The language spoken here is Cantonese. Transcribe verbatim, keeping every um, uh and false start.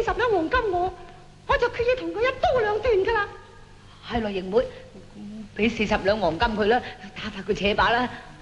十兩黃金我，我就決意同佢一刀兩斷噶啦。 係咯，盈妹，俾四十兩黃金佢啦，打發佢扯把啦。